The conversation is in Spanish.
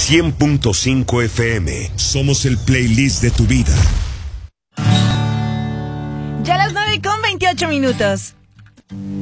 100.5 FM. Somos el playlist de tu vida. Ya las 9:28.